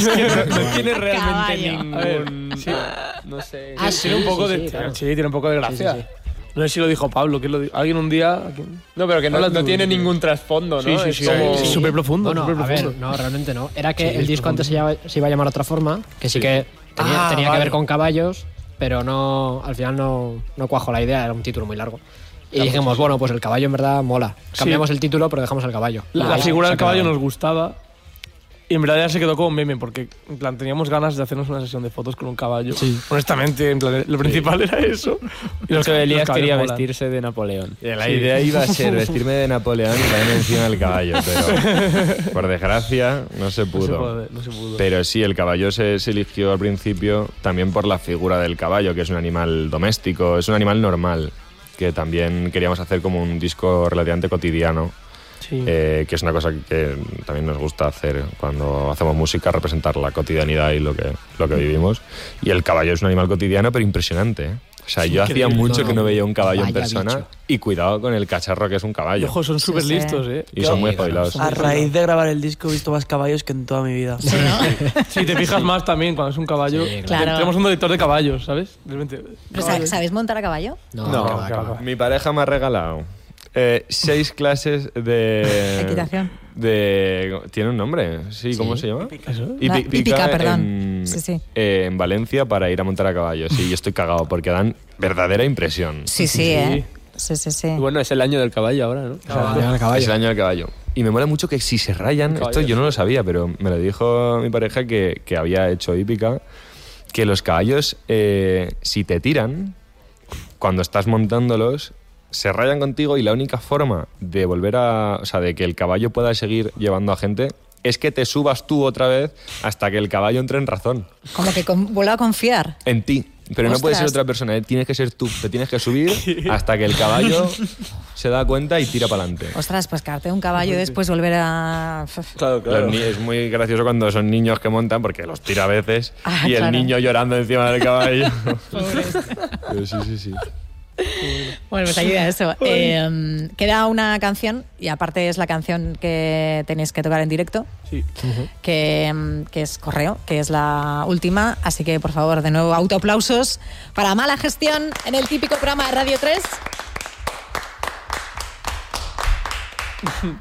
no tiene realmente Caballo. ningún... Sí, no sé. Ah, Tiene un poco de... claro. Sí, tiene un poco de gracia. Sí, sí, No sé si lo dijo Pablo, ¿quién lo dijo? Alguien un día... No, pero que no tiene ningún trasfondo, ¿no? Sí, Es sí, como- es súper profundo. Bueno, súper a ver, profundo. no, realmente no. Era que Sí, el es disco profundo. antes se iba a llamar de otra forma, que sí que tenía que vale. ver con caballos, pero no, al final no cuajó la idea, era un título muy largo. Y dijimos, bueno, pues el caballo en verdad mola. Cambiamos el título, pero dejamos el caballo. La Ahí figura se del ha caballo quedado. nos gustaba. Y en verdad ya se quedó como meme, porque en plan, teníamos ganas de hacernos una sesión de fotos con un caballo. Honestamente, en plan, lo principal era eso. Y Los que Elías caballos quería molan. vestirse de Napoleón. La idea iba a ser vestirme de Napoleón y caerme encima del caballo, pero por desgracia no se pudo. No se pudo. Pero sí, el caballo se eligió al principio también por la figura del caballo, que es un animal doméstico, es un animal normal, que también queríamos hacer como un disco relativamente cotidiano. Sí. Que es una cosa que también nos gusta hacer cuando hacemos música, representar la cotidianidad y lo que vivimos. Y el caballo es un animal cotidiano, pero impresionante, ¿eh? O sea, yo hacía mucho que no veía un caballo en Vaya persona bicho. y cuidado con el cacharro que es un Y, caballo. ojo, son súper sí. listos, ¿eh? Y son muy espabilados. A raíz de grabar el disco he visto más caballos que en toda mi vida. Sí, ¿no? Si te fijas más también cuando es un caballo. Sí, claro. Tenemos un director de caballos, ¿sabes? De repente, Pero, ¿sabéis montar a caballo? No, No, que va, que va. mi pareja me ha regalado 6 clases de... Equitación. ¿Tiene un nombre? Sí, ¿cómo se llama? No, hípica, perdón. Sí. En Valencia para ir a montar a caballo. Sí, yo estoy cagado porque dan verdadera impresión. Sí, ¿eh? Sí. Y bueno, es el año del caballo ahora, ¿no? El caballo. Es el año del caballo. Y me mola mucho que si se rayan, esto yo no lo sabía, pero me lo dijo mi pareja que había hecho hípica, que los caballos, si te tiran, cuando estás montándolos, se rayan contigo y la única forma de volver a... O sea, de que el caballo pueda seguir llevando a gente es que te subas tú otra vez hasta que el caballo entre en razón. Como que vuelva a confiar. En ti. Pero no puede ser Ostras. otra persona, tienes que ser tú. Te tienes que subir hasta que el caballo se da cuenta y tira para adelante. Ostras, pues caerte un caballo y después volver a... Claro, Es muy gracioso cuando son niños que montan porque los tira a veces Ah, y el claro. niño llorando encima del caballo. Pero sí. Bueno, pues ayuda a eso. Queda una canción, y aparte es la canción que tenéis que tocar en directo, Sí. que es Correo, que es la última. Así que, por favor, de nuevo, autoaplausos para Mala Gestión en el típico programa de Radio 3.